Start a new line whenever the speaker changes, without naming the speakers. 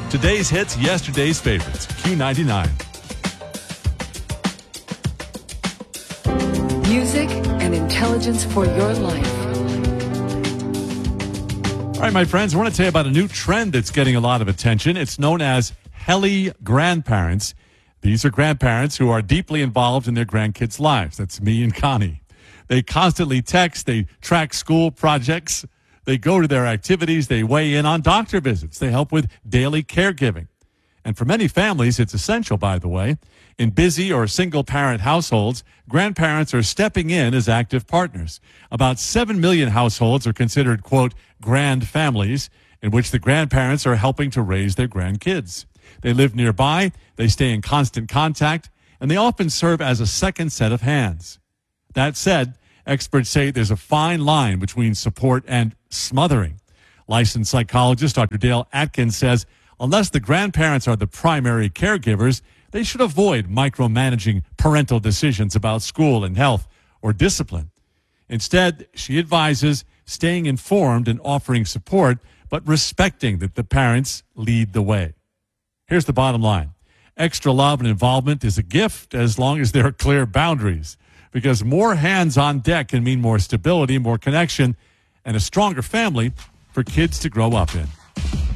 Today's hits, yesterday's favorites. Q99.
Music and intelligence for your life.
All right, my friends, I want to tell you about a new trend that's getting a lot of attention. It's known as Heli grandparents. These are grandparents who are deeply involved in their grandkids' lives. That's me and Connie. They constantly text, they track school projects, they go to their activities, they weigh in on doctor visits, they help with daily caregiving. And for many families, it's essential, by the way. In busy or single-parent households, grandparents are stepping in as active partners. About 7 million households are considered, quote, grand families, in which the grandparents are helping to raise their grandkids. They live nearby, they stay in constant contact, and they often serve as a second set of hands. That said, experts say there's a fine line between support and smothering. Licensed psychologist Dr. Dale Atkins says, unless the grandparents are the primary caregivers, they should avoid micromanaging parental decisions about school and health or discipline. Instead, she advises staying informed and offering support, but respecting that the parents lead the way. Here's the bottom line. Extra love and involvement is a gift as long as there are clear boundaries, because more hands on deck can mean more stability, more connection, and a stronger family for kids to grow up in.